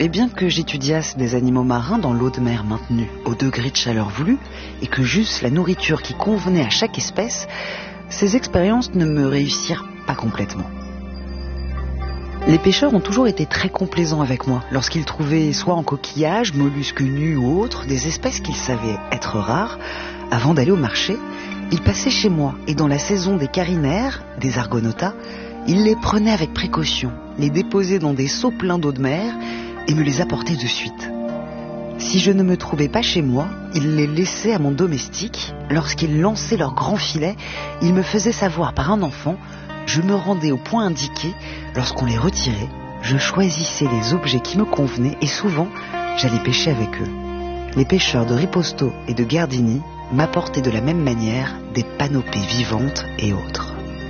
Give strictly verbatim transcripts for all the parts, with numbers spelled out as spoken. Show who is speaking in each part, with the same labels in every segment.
Speaker 1: Et bien que j'étudiasse des animaux marins dans l'eau de mer maintenue au degré de chaleur voulu, et que j'eusse la nourriture qui convenait à chaque espèce, ces expériences ne me réussirent pas complètement. Les pêcheurs ont toujours été très complaisants avec moi lorsqu'ils trouvaient soit en coquillages, mollusques nus ou autres, des espèces qu'ils savaient être rares. Avant d'aller au marché, ils passaient chez moi et dans la saison des carinaires, des argonautas, ils les prenaient avec précaution, les déposaient dans des seaux pleins d'eau de mer et me les apportaient de suite. Si je ne me trouvais pas chez moi, ils les laissaient à mon domestique. Lorsqu'ils lançaient leurs grands filets, ils me faisaient savoir par un enfant. Je me rendais au point indiqué. Lorsqu'on les retirait, je choisissais les objets qui me convenaient et souvent, j'allais pêcher avec eux. Les pêcheurs de Riposto et de Gardini m'apportaient de la même manière des panopées vivantes et autres.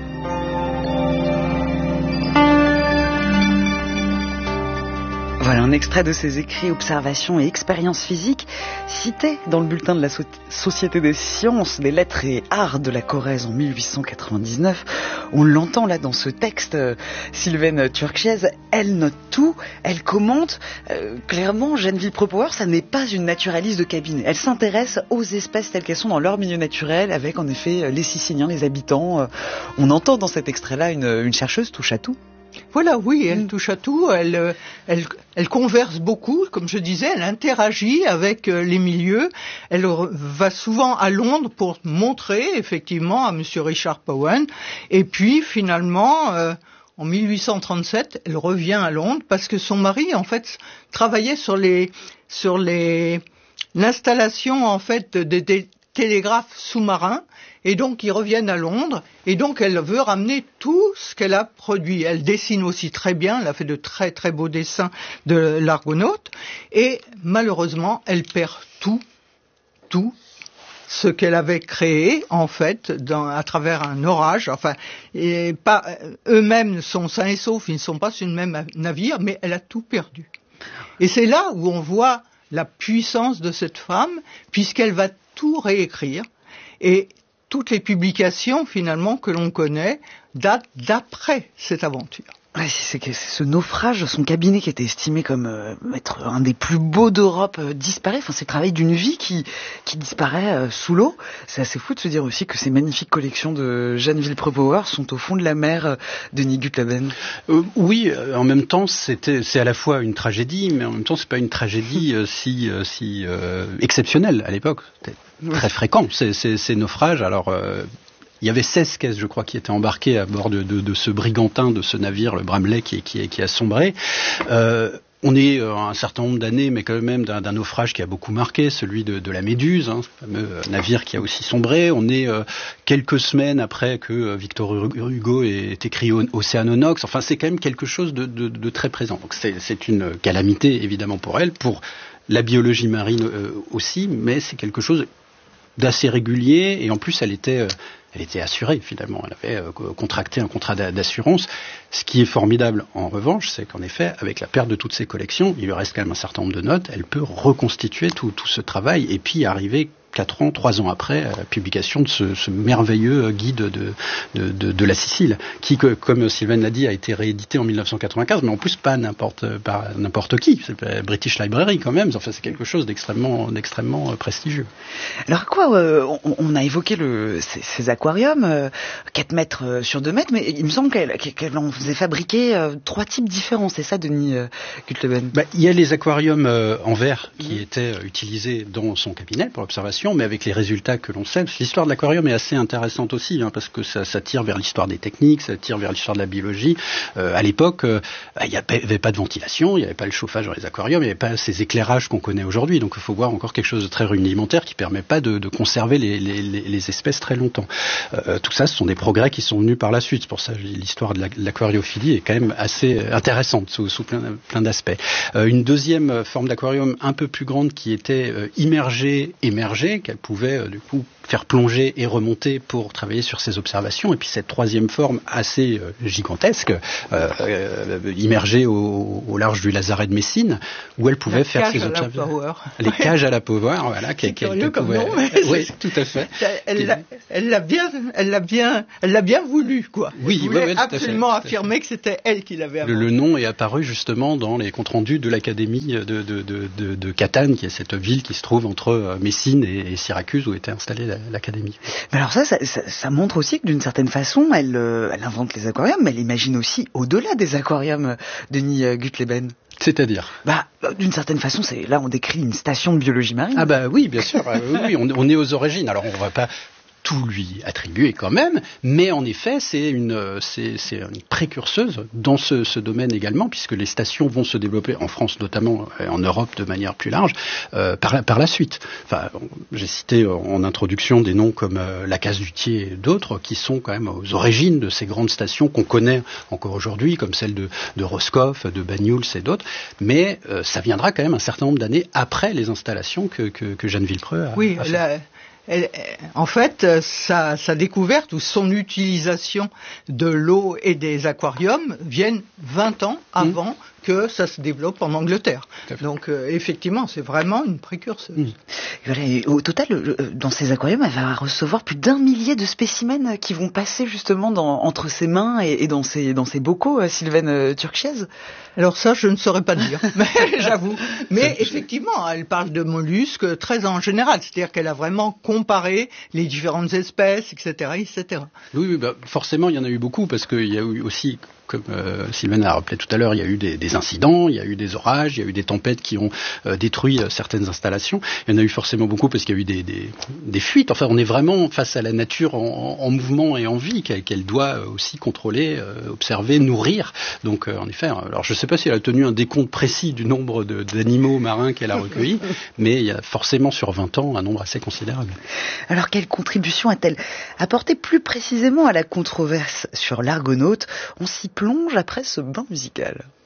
Speaker 1: Voilà un extrait de ses écrits, observations et expériences physiques cités dans le bulletin de la so- Société des sciences, des lettres et arts de la Corrèze en mille huit cent quatre-vingt-dix-neuf. On l'entend là dans ce texte, euh, Sylvaine Turchiez, elle note tout, elle commente. Euh, clairement, Geneviève Propower, ça n'est pas une naturaliste de cabinet. Elle s'intéresse aux espèces telles qu'elles sont dans leur milieu naturel, avec en effet les Siciliens, les habitants. Euh, on entend dans cet extrait-là une, une chercheuse touche à tout.
Speaker 2: Voilà, oui, elle touche à tout, elle, elle, elle converse beaucoup, comme je disais, elle interagit avec les milieux, elle va souvent à Londres pour montrer effectivement à monsieur Richard Powen, et puis finalement, euh, en mille huit cent trente-sept, elle revient à Londres parce que son mari, en fait, travaillait sur les, sur les, l'installation, en fait, des, des télégraphes sous-marins. Et donc, ils reviennent à Londres, et donc elle veut ramener tout ce qu'elle a produit. Elle dessine aussi très bien, elle a fait de très très beaux dessins de l'Argonaute, et malheureusement, elle perd tout, tout ce qu'elle avait créé, en fait, dans, à travers un orage. Enfin, et pas, eux-mêmes sont sains et saufs, ils ne sont pas sur le même navire, mais elle a tout perdu. Et c'est là où on voit la puissance de cette femme, puisqu'elle va tout réécrire, et toutes les publications, finalement, que l'on connaît, datent d'après cette aventure.
Speaker 1: Ouais, c'est que ce naufrage, son cabinet qui était estimé comme euh, être un des plus beaux d'Europe euh, disparaît. Enfin, c'est le travail d'une vie qui qui disparaît euh, sous l'eau. C'est assez fou de se dire aussi que ces magnifiques collections de Geneviève Propower sont au fond de la mer euh, de Nigutlaben.
Speaker 3: Euh, oui, euh, en même temps, c'était c'est à la fois une tragédie, mais en même temps, c'est pas une tragédie euh, si euh, si euh, exceptionnelle à l'époque. C'était très fréquent ces, ces, ces naufrages. Alors. Euh, Il y avait seize caisses, je crois, qui étaient embarquées à bord de, de, de ce brigantin, de ce navire, le Bramley, qui, qui, qui a sombré. Euh, on est euh, un certain nombre d'années, mais quand même d'un, d'un naufrage qui a beaucoup marqué, celui de, de la Méduse, hein, ce fameux navire qui a aussi sombré. On est euh, quelques semaines après que euh, Victor Hugo ait écrit Océanonox. Enfin, c'est quand même quelque chose de, de, de très présent. Donc, c'est, c'est une calamité, évidemment, pour elle, pour la biologie marine euh, aussi, mais c'est quelque chose d'assez régulier. Et en plus, elle était... Euh, Elle était assurée, finalement. Elle avait euh, contracté un contrat d'assurance. Ce qui est formidable, en revanche, c'est qu'en effet, avec la perte de toutes ses collections, il lui reste quand même un certain nombre de notes. Elle peut reconstituer tout, tout ce travail et puis arriver quatre ans, trois ans après, à la publication de ce, ce merveilleux guide de, de, de, de la Sicile, qui, que, comme Sylvaine l'a dit, a été réédité en dix-neuf cent quatre-vingt-quinze, mais en plus pas n'importe, par n'importe qui. C'est la British Library quand même. Enfin, c'est quelque chose d'extrêmement, d'extrêmement prestigieux.
Speaker 1: Alors quoi, euh, on, on a évoqué le, ces, ces aquariums, euh, quatre mètres sur deux mètres, mais il me semble qu'elle, qu'elle en faisait fabriquer euh, trois types différents. C'est ça, Denis euh, Guttleben?
Speaker 3: Bah, il y a les aquariums euh, en verre qui mmh. étaient euh, utilisés dans son cabinet pour l'observation, mais avec les résultats que l'on sait. L'histoire de l'aquarium est assez intéressante aussi, hein, parce que ça, ça tire vers l'histoire des techniques, ça tire vers l'histoire de la biologie. Euh, à l'époque, euh, il n'y avait pas de ventilation, il n'y avait pas le chauffage dans les aquariums, il n'y avait pas ces éclairages qu'on connaît aujourd'hui. Donc il faut voir encore quelque chose de très rudimentaire qui ne permet pas de, de conserver les, les, les espèces très longtemps. Euh, tout ça, ce sont des progrès qui sont venus par la suite. C'est pour ça que l'histoire de l'aquariophilie est quand même assez intéressante sous, sous plein, plein d'aspects. Euh, une deuxième forme d'aquarium un peu plus grande qui était euh, immergée, émergée, qu'elle pouvait euh, du coup faire plonger et remonter pour travailler sur ces observations. Et puis cette troisième forme assez euh, gigantesque, euh, euh, immergée au, au large du lazaret de Messine, où elle pouvait
Speaker 2: la
Speaker 3: faire ses observations. Les cages à la Power, voilà.
Speaker 2: C'est curieux comme nom.
Speaker 3: Oui, tout à fait.
Speaker 2: Elle l'a, elle l'a bien, elle l'a bien, elle l'a bien voulu, quoi.
Speaker 3: Oui,
Speaker 2: elle voulait
Speaker 3: oui, oui,
Speaker 2: absolument affirmer que c'était elle qui l'avait inventé.
Speaker 3: Le, le nom est apparu justement dans les comptes rendus de l'académie de, de, de, de, de Catane, qui est cette ville qui se trouve entre Messine et, et Syracuse, où était installée la, l'académie.
Speaker 1: Mais alors ça, ça, ça, ça montre aussi que d'une certaine façon, elle, euh, elle invente les aquariums, mais elle imagine aussi au-delà des aquariums, Denis euh, Gutleben.
Speaker 3: C'est-à-dire
Speaker 1: Bah, d'une certaine façon, c'est là on décrit une station de biologie marine.
Speaker 3: Ah bah oui, bien sûr. oui, on, on est aux origines. Alors on va pas tout lui attribuer quand même, mais en effet, c'est une, c'est, c'est une précurseuse dans ce, ce domaine également, puisque les stations vont se développer en France notamment, et en Europe de manière plus large, euh, par, la, par la suite. Enfin, j'ai cité en introduction des noms comme euh, la Case-Dutier et d'autres, qui sont quand même aux origines de ces grandes stations qu'on connaît encore aujourd'hui, comme celle de, de Roscoff, de Banyuls et d'autres, mais euh, ça viendra quand même un certain nombre d'années après les installations que, que, que Jeanne Villepreux a,
Speaker 2: oui,
Speaker 3: a fait.
Speaker 2: La... Elle, en fait, sa, sa découverte ou son utilisation de l'eau et des aquariums viennent vingt ans avant mmh. que ça se développe en Angleterre. Donc, euh, effectivement, c'est vraiment une précurseuse. Mmh.
Speaker 1: Voilà, et au total, dans ces aquariums, elle va recevoir plus d'un millier de spécimens qui vont passer justement dans, entre ses mains et, et dans, ses, dans ses bocaux, euh, Sylvaine Turchiez.
Speaker 2: Alors ça, je ne saurais pas dire, mais j'avoue. Mais effectivement, elle parle de mollusques très en général, c'est-à-dire qu'elle a vraiment comparé les différentes espèces, et cetera, et cetera.
Speaker 3: Oui, oui bah, forcément, il y en a eu beaucoup, parce qu'il y a eu aussi, comme euh, Sylvain a rappelé tout à l'heure, il y a eu des, des incidents, il y a eu des orages, il y a eu des tempêtes qui ont euh, détruit euh, certaines installations. Il y en a eu forcément beaucoup parce qu'il y a eu des, des, des fuites. Enfin, on est vraiment face à la nature en, en mouvement et en vie, qu'elle, qu'elle doit aussi contrôler, euh, observer, nourrir. Donc, euh, en effet, alors je ne sais pas si elle a tenu un décompte précis du nombre de, d'animaux marins qu'elle a recueillis, mais il y a forcément sur vingt ans un nombre assez considérable.
Speaker 1: Alors, quelle contribution a-t-elle apporté plus précisément à la controverse sur l'Argonaute ? On s'y plonge après ce bain musical.